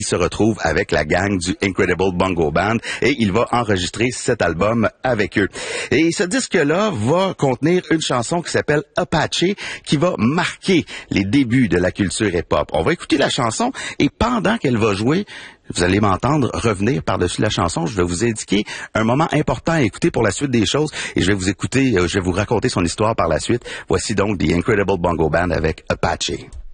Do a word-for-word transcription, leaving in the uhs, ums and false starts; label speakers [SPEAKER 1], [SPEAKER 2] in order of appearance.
[SPEAKER 1] Il se retrouve avec la gang du Incredible Bongo Band et il va enregistrer cet album avec eux. Et ce disque-là va contenir une chanson qui s'appelle Apache qui va marquer les débuts de la culture hip-hop. On va écouter la chanson et pendant qu'elle va jouer, vous allez m'entendre revenir par-dessus la chanson. Je vais vous indiquer un moment important à écouter pour la suite des choses et je vais vous écouter, je vais vous raconter son histoire par la suite. Voici donc The Incredible Bongo Band avec Apache.